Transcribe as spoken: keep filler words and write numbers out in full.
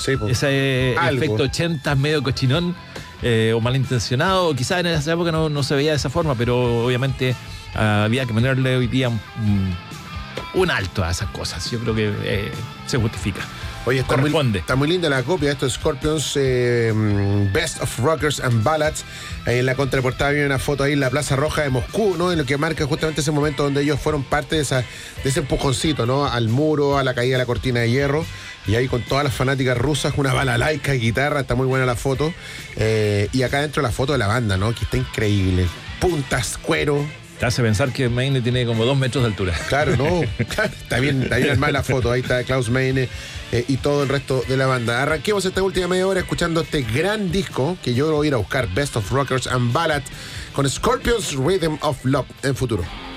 Sí, pues. Ese Algo. efecto ochenta medio cochinón eh, o malintencionado, o quizás en esa época no, no se veía de esa forma, pero obviamente uh, había que ponerle hoy día un, un alto a esas cosas. Yo creo que eh, se justifica. Oye, está muy, Corresponde. está muy linda la copia. Esto es Scorpions eh, Best of Rockers and Ballads. Ahí en la contraportada viene una foto ahí en la Plaza Roja de Moscú, ¿no? En lo que marca justamente ese momento donde ellos fueron parte de, esa, de ese empujoncito, ¿no? Al muro, a la caída de la cortina de hierro. Y ahí con todas las fanáticas rusas, una balalaika y guitarra. Está muy buena la foto. Eh, y acá dentro la foto de la banda, ¿no? Que está increíble. Puntas, cuero. Te hace pensar que Meine tiene como dos metros de altura. Claro, no. Está bien, está bien armada la foto. Ahí está Klaus Meine eh, y todo el resto de la banda. Arranquemos esta última media hora escuchando este gran disco que yo voy a ir a buscar, Best of Rockers and Ballads, con Scorpions Rhythm of Love en Futuro.